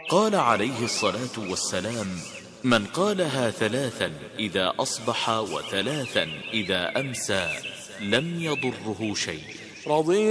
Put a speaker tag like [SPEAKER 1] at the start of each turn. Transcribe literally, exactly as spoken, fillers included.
[SPEAKER 1] قال عليه الصلاة والسلام: من قالها ثلاثا إذا أصبح وثلاثا إذا أمسى لم يضره شيء.